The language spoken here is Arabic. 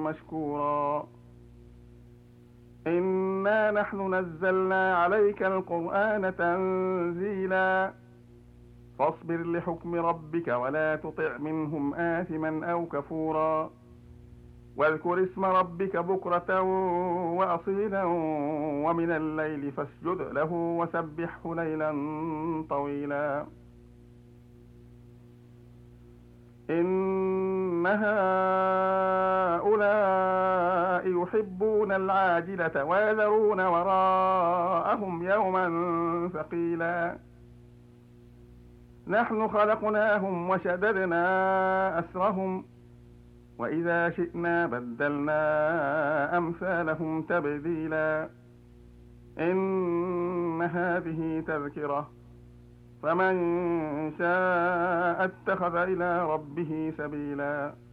مشكورا. إنا نحن نزلنا عليك القرآن تنزيلا فاصبر لحكم ربك ولا تطع منهم آثما أو كفورا واذكر اسم ربك بكرة وأصيلا ومن الليل فاسجد له وسبحه ليلا طويلا. إن هؤلاء يحبون العاجلة ويذرون وراءهم يوما ثقيلا. نحن خلقناهم وشددنا أسرهم وإذا شئنا بدلنا أمثالهم تبديلا. إن هذه تذكرة فمن شاء اتخذ إلى ربه سبيلا.